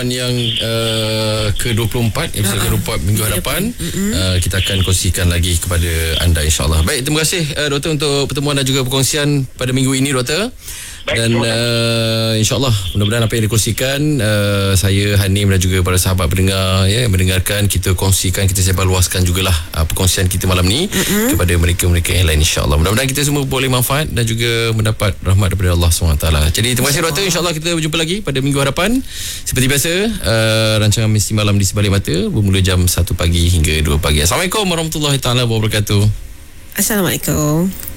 yang ke-24, episod ke-24 minggu hadapan, kita akan kongsikan lagi kepada anda, insyaAllah. Baik, terima kasih Doktor untuk pertemuan dan juga perkongsian pada minggu ini, Doktor. Dan insyaAllah mudah-mudahan apa yang dikongsikan, saya, Hanim dan juga para sahabat pendengar mendengarkan, kita kongsikan, kita sebarluaskan jugalah perkongsian kita malam ni kepada mereka-mereka yang lain, insyaAllah. Mudah-mudahan kita semua boleh manfaat dan juga mendapat rahmat daripada Allah SWT. Jadi terima kasih Doktor, insyaAllah kita berjumpa lagi pada minggu hadapan. Seperti biasa, rancangan Mesti Malam di Sebalik Mata bermula jam 1 pagi hingga 2 pagi. Assalamualaikum warahmatullahi taala wabarakatuh. Assalamualaikum.